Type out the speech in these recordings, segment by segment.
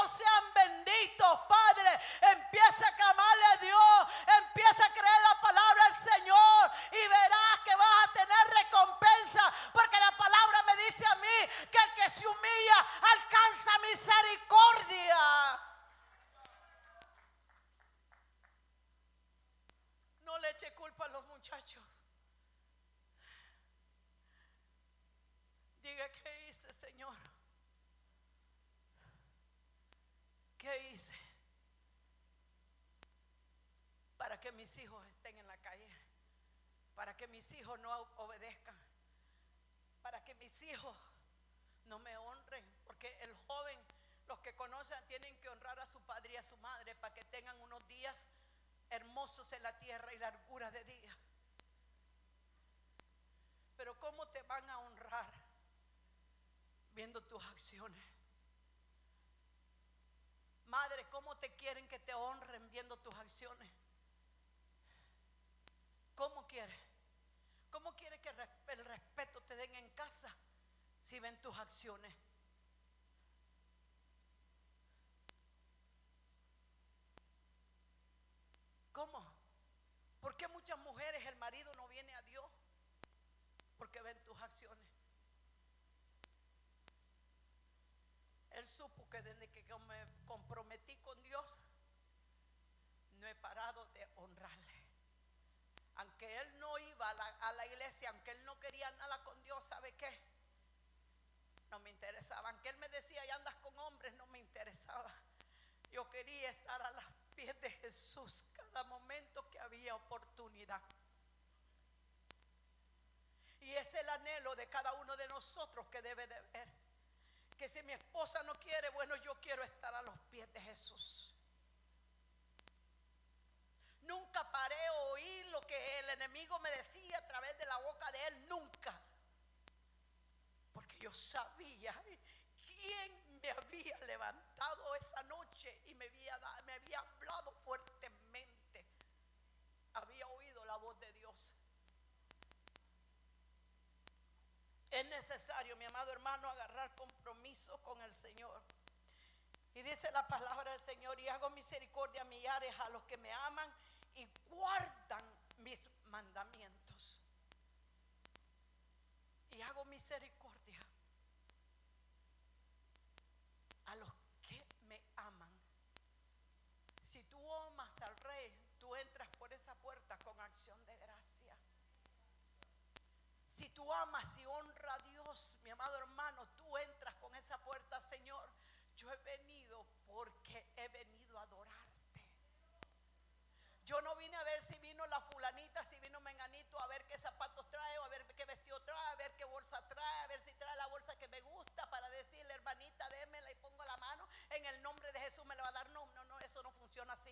hijos sean benditos, Padre. Empieza a clamarle a Dios, empieza a creer la palabra del Señor y verás que vas a tener recompensa, porque la palabra me dice a mí que el que se humilla alcanza misericordia. No le eche culpa a los muchachos. Diga, ¿qué hice, Señor? ¿Qué hice para que mis hijos estén en la calle? Para que mis hijos no obedezcan, para que mis hijos no me honren, porque el joven, los que conocen, tienen que honrar a su padre y a su madre para que tengan unos días hermosos en la tierra y larguras de día. Pero ¿cómo te van a honrar? Viendo tus acciones. Madre, ¿cómo te quieren que te honren viendo tus acciones? ¿Cómo quiere? ¿Cómo quiere que el respeto te den en casa si ven tus acciones? ¿Cómo? ¿Por qué muchas mujeres el marido no viene a Dios? Porque ven tus acciones. Él supo que desde que yo me comprometí con Dios, no he parado de honrarle. Aunque él no iba a la iglesia, aunque él no quería nada con Dios, ¿sabe qué? No me interesaba. Aunque él me decía, ya andas con hombres, no me interesaba. Yo quería estar a los pies de Jesús cada momento que había oportunidad. Y es el anhelo de cada uno de nosotros que debe de ver. Que si mi esposa no quiere, bueno, yo quiero estar a los pies de Jesús. Nunca paré a oír lo que el enemigo me decía a través de la boca de él, nunca. Porque yo sabía quién me había levantado esa noche y me había hablado fuertemente. Había oído la voz de Dios. Es necesario, mi amado hermano, agarrar compromiso con el Señor. Y dice la palabra del Señor: y hago misericordia a millares a los que me aman y guardan mis mandamientos. Y hago misericordia a los que me aman. Si tú amas al Rey, tú entras por esa puerta con acción de gracia. Si tú amas y honras a Dios, mi amado hermano, tú entras con esa puerta. Señor, yo he venido porque he venido a adorarte. Yo no vine a ver si vino la fulanita, si vino menganito, a ver qué zapatos trae, o a ver qué vestido trae, a ver qué bolsa trae, a ver si trae la bolsa que me gusta, para decirle, hermanita, démela y pongo la mano, en el nombre de Jesús me la va a dar. No, eso no funciona así.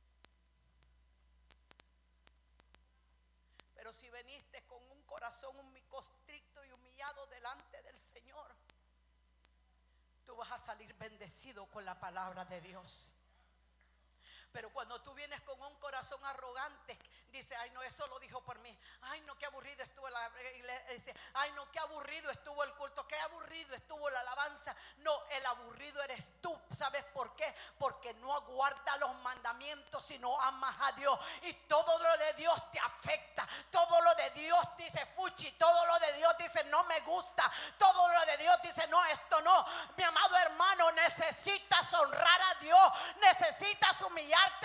Pero si veniste con un corazón constricto y humillado delante del Señor, tú vas a salir bendecido con la palabra de Dios. Pero cuando tú vienes con un corazón arrogante, dice, ay no, eso lo dijo por mí. Ay no, qué aburrido estuvo la iglesia. Dice, ay no, qué aburrido estuvo el culto, qué aburrido estuvo la alabanza. No, el aburrido eres tú. ¿Sabes por qué? Porque no aguardas los mandamientos, sino amas a Dios. Y todo lo de Dios te afecta. Todo lo de Dios dice fuchi. Todo lo de Dios dice no me gusta. Todo lo de Dios dice no, esto no. Mi amado hermano, necesitas honrar a Dios. Necesitas humillarte